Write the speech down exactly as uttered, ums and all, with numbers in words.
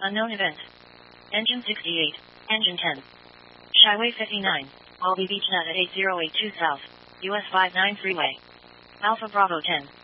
Unknown event. Engine sixty-eight. Engine ten. Skyway fifty-nine. Albee Beach Net at eight zero eight two South. U S fifty-nine Freeway. Alpha Bravo ten.